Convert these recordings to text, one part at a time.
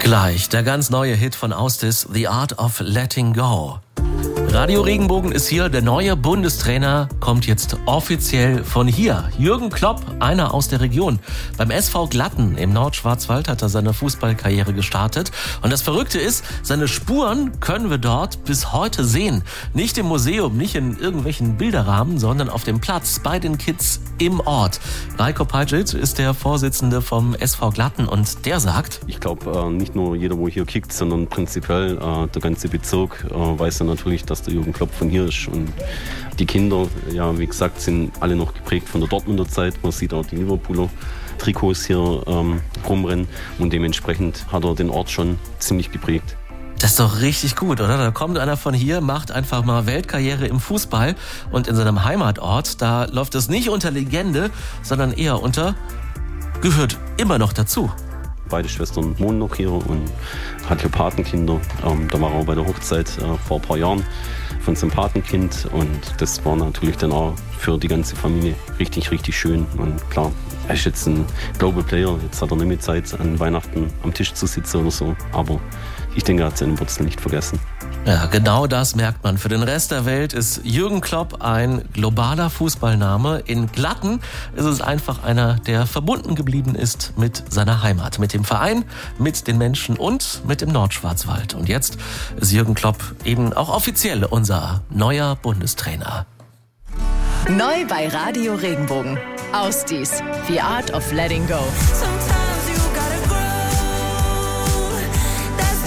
Gleich der ganz neue Hit von Austis, The Art of Letting Go. Radio Regenbogen ist hier, der neue Bundestrainer kommt jetzt offiziell von hier. Jürgen Klopp, einer aus der Region. Beim SV Glatten im Nordschwarzwald hat er seine Fußballkarriere gestartet. Und das Verrückte ist, seine Spuren können wir dort bis heute sehen. Nicht im Museum, nicht in irgendwelchen Bilderrahmen, sondern auf dem Platz bei den Kids im Ort. Rajko Pajic ist der Vorsitzende vom SV Glatten und der sagt: Ich glaube, nicht nur jeder, wo hier kickt, sondern prinzipiell der ganze Bezirk weiß ja natürlich, dass der Jürgen Klopp von hier ist. Und die Kinder, ja, wie gesagt, sind alle noch geprägt von der Dortmunder Zeit. Man sieht auch die Liverpooler Trikots hier rumrennen und dementsprechend hat er den Ort schon ziemlich geprägt. Das ist doch richtig gut, oder? Da kommt einer von hier, macht einfach mal Weltkarriere im Fußball und in seinem Heimatort, da läuft es nicht unter Legende, sondern eher unter gehört immer noch dazu. Beide Schwestern wohnen noch hier und hat hier Patenkinder. Da war er auch bei der Hochzeit vor ein paar Jahren von seinem Patenkind und das war natürlich dann auch für die ganze Familie richtig, richtig schön. Und klar, er ist jetzt ein Global Player, jetzt hat er nicht mehr Zeit, an Weihnachten am Tisch zu sitzen oder so, aber ich denke, er hat seine Wurzeln nicht vergessen. Ja, genau das merkt man. Für den Rest der Welt ist Jürgen Klopp ein globaler Fußballname. In Glatten ist es einfach einer, der verbunden geblieben ist mit seiner Heimat, mit dem Verein, mit den Menschen und mit dem Nordschwarzwald. Und jetzt ist Jürgen Klopp eben auch offiziell unser neuer Bundestrainer. Neu bei Radio Regenbogen. Austis, The Art of Letting Go.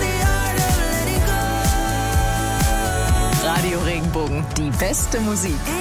Radio Regenbogen, die beste Musik.